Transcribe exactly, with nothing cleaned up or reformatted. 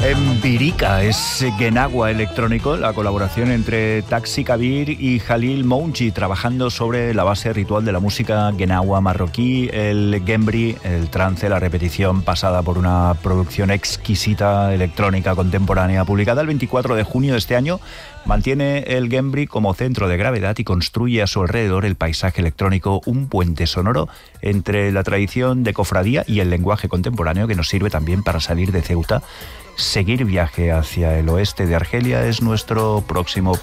Empirica es Genagua electrónico, la colaboración entre Taxi Kabir y Jalil Mounchi, trabajando sobre la base ritual de la música Genagua marroquí, el Gembri, el trance, la repetición pasada por una producción exquisita electrónica contemporánea, publicada el veinticuatro de junio de este año. Mantiene el Gembri como centro de gravedad y construye a su alrededor el paisaje electrónico, un puente sonoro entre la tradición de cofradía y el lenguaje contemporáneo que nos sirve también para salir de Ceuta. Seguir viaje hacia el oeste de Argelia es nuestro próximo